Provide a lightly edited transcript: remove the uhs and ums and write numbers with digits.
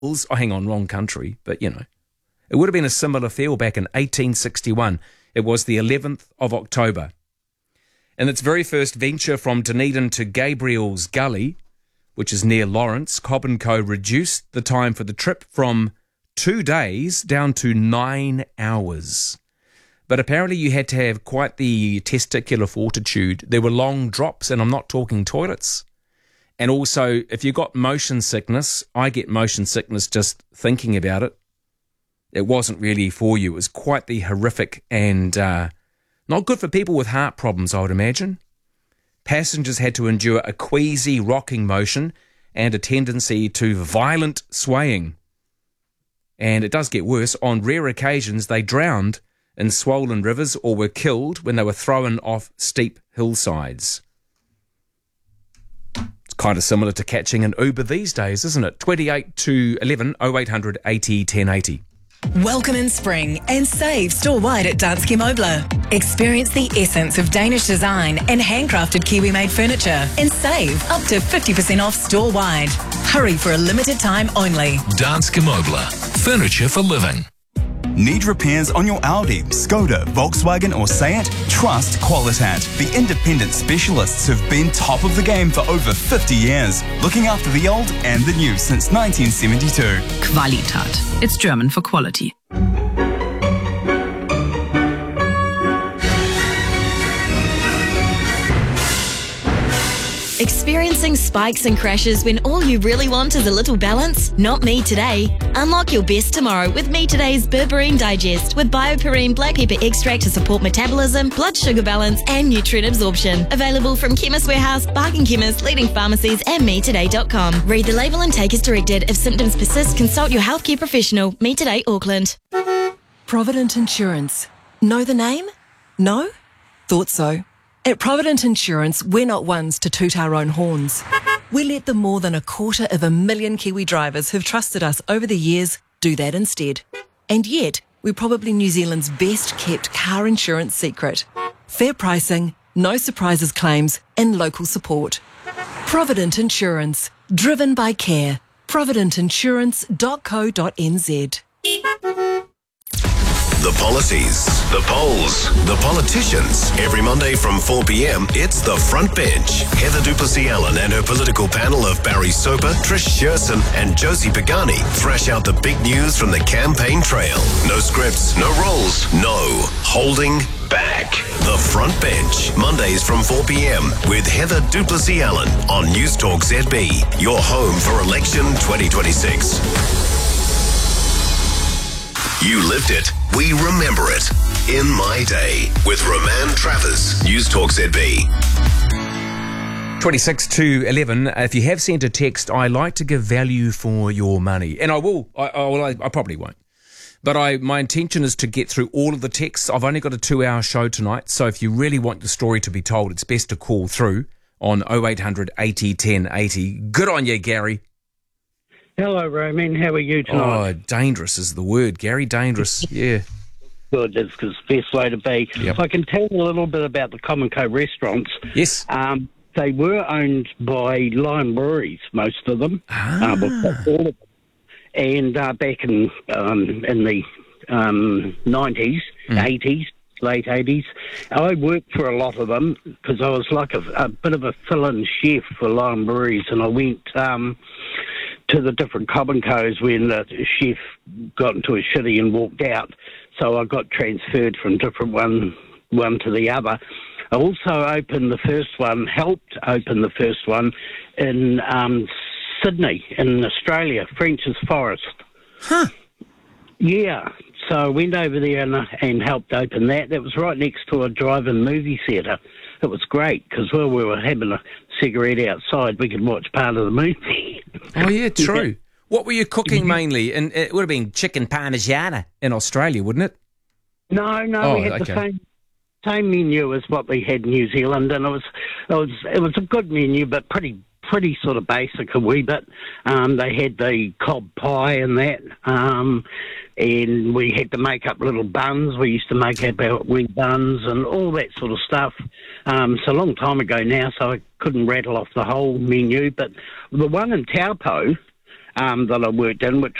Oh, hang on, wrong country, but it would have been a similar feel back in 1861. It was the 11th of October. In its very first venture from Dunedin to Gabriel's Gully, which is near Lawrence, Cobb & Co. reduced the time for the trip from 2 days down to 9 hours. But apparently you had to have quite the testicular fortitude. There were long drops, and I'm not talking toilets. And also, if you got motion sickness, I get motion sickness just thinking about it. It wasn't really for you. It was quite the horrific and not good for people with heart problems, I would imagine. Passengers had to endure a queasy rocking motion and a tendency to violent swaying. And it does get worse. On rare occasions, they drowned in swollen rivers or were killed when they were thrown off steep hillsides. It's kind of similar to catching an Uber these days, isn't it? 28 to 11 0800 80 1080. Welcome in spring and save store-wide at Danske Møbler. Experience the essence of Danish design and handcrafted Kiwi-made furniture and save up to 50% off store-wide. Hurry for a limited time only. Danske Møbler. Furniture for living. Need repairs on your Audi, Skoda, Volkswagen or Seat? Trust Qualitat, the independent specialists who've been top of the game for over 50 years, looking after the old and the new since 1972. Qualitat. It's German for quality. Experiencing spikes and crashes when all you really want is a little balance? Not me today. Unlock your best tomorrow with Me Today's Berberine Digest with BioPerine black pepper extract to support metabolism, blood sugar balance and nutrient absorption. Available from Chemist Warehouse, Bargain Chemist, leading pharmacies and metoday.com. Read the label and take as directed. If symptoms persist, consult your healthcare professional. Me Today Auckland. Provident Insurance. Know the name? No? Thought so. At Provident Insurance, we're not ones to toot our own horns. We let the more than 250,000 Kiwi drivers who've trusted us over the years do that instead. And yet, we're probably New Zealand's best kept car insurance secret. Fair pricing, no surprises claims, and local support. Provident Insurance. Driven by care. providentinsurance.co.nz. The policies, the polls, the politicians. Every Monday from 4 p.m, it's The Front Bench. Heather Duplessis-Allen and her political panel of Barry Soper, Trish Shearson and Josie Pagani thrash out the big news from the campaign trail. No scripts, no rules, no holding back. The Front Bench, Mondays from 4 p.m. with Heather Duplessis-Allen on News Talk ZB, your home for election 2026. You lived it. We remember it. In My Day with Roman Travers. News Talk ZB. 26 to 11. If you have sent a text, I like to give value for your money. And I will. I probably won't. But my intention is to get through all of the texts. I've only got a 2-hour show tonight. So if you really want the story to be told, it's best to call through on 0800 80 1080. Good on you, Gary. Hello, Roman. How are you tonight? Oh, dangerous is the word, Gary. Dangerous, yeah. Good. That's the best way to be. Yep. I can tell you a little bit about the Cobb & Co. restaurants. Yes. They were owned by Lion Breweries, most of them. All of them. And back in the 90s, 80s, late 80s, I worked for a lot of them because I was like a bit of a fill-in chef for Lion Breweries, and I went to the different Cobb & Co's when the chef got into a shitty and walked out. So I got transferred from different one to the other. I also helped open the first one in Sydney, in Australia, French's Forest. Huh. Yeah. So I went over there and helped open that. That was right next to a drive-in movie theatre. It was great because while we were having a cigarette outside, we could watch part of the movie. Oh, yeah, true. What were you cooking mainly? And it would have been chicken parmigiana in Australia, wouldn't it? No, we had the same menu as what we had in New Zealand, and it was a good menu, but pretty sort of basic a wee bit. They had the cob pie and that, and we had to make up little buns. We used to make up our wee buns and all that sort of stuff. It's a long time ago now, so I couldn't rattle off the whole menu. But the one in Taupo, that I worked in, which